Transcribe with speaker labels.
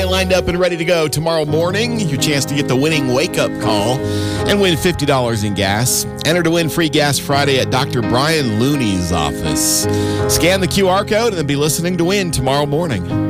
Speaker 1: Brian lined up and ready to go tomorrow morning. Your chance to get the winning wake-up call and win $50 in gas. Enter to win free gas Friday at Dr. Brian Looney's office. Scan the QR code and then be listening to win tomorrow morning.